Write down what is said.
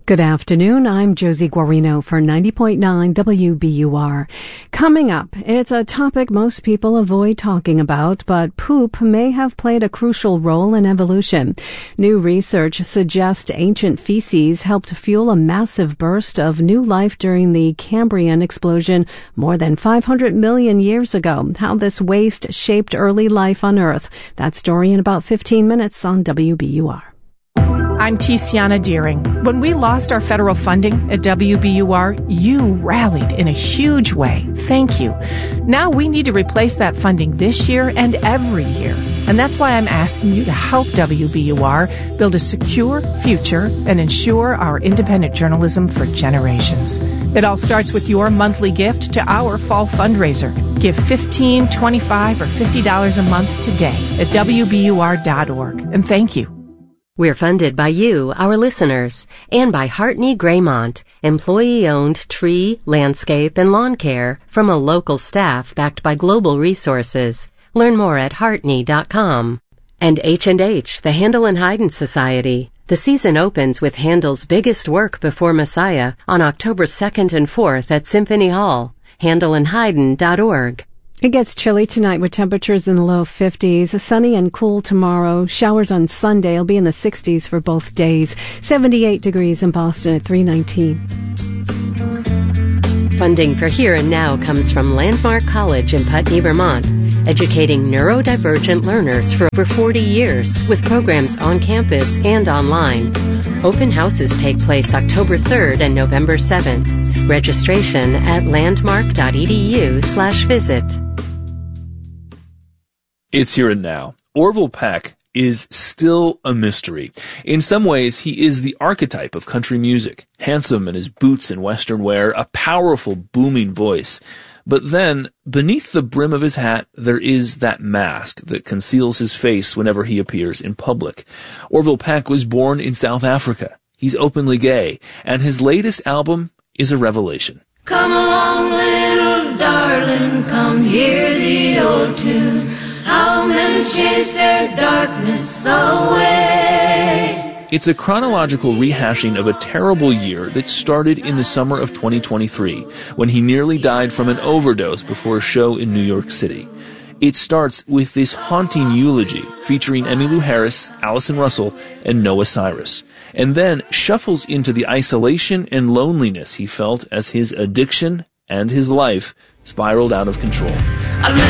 Good afternoon. I'm Josie Guarino for 90.9 WBUR. Coming up, it's a topic most people avoid talking about, but poop may have played a crucial role in evolution. New research suggests ancient feces helped fuel a massive burst of new life during the Cambrian explosion more than 500 million years ago. How this waste shaped early life on Earth. That story in about 15 minutes on WBUR. I'm Tiziana Deering. When we lost our federal funding at WBUR, you rallied in a huge way. Thank you. Now we need to replace that funding this year and every year. And that's why I'm asking you to help WBUR build a secure future and ensure our independent journalism for generations. It all starts with your monthly gift to our fall fundraiser. Give $15, $25, or $50 a month today at WBUR.org. And thank you. We're funded by you, our listeners, and by Hartney Graymont, employee-owned tree, landscape, and lawn care from a local staff backed by global resources. Learn more at Hartney.com. And H&H, the Handel and Haydn Society. The season opens with Handel's biggest work before Messiah on October 2nd and 4th at Symphony Hall. HandelandHaydn.org. It gets chilly tonight with temperatures in the low 50s. Sunny and cool tomorrow. Showers on Sunday. It'll be in the 60s for both days. 78 degrees in Boston at 319. Funding for Here and Now comes from Landmark College in Putney, Vermont, educating neurodivergent learners for over 40 years with programs on campus and online. Open houses take place October 3rd and November 7th. Registration at landmark.edu/visit. It's Here and Now. Orville Peck is still a mystery. In some ways, he is the archetype of country music. Handsome in his boots and western wear, a powerful, booming voice. But then, beneath the brim of his hat, there is that mask that conceals his face whenever he appears in public. Orville Peck was born in South Africa. He's openly gay, and his latest album is a revelation. Come along, little darling, come hear the old tune. How men chase their darkness away. It's a chronological rehashing of a terrible year that started in the summer of 2023, when he nearly died from an overdose before a show in New York City. It starts with this haunting eulogy featuring Emmylou Harris, Allison Russell, and Noah Cyrus, and then shuffles into the isolation and loneliness he felt as his addiction and his life spiraled out of control.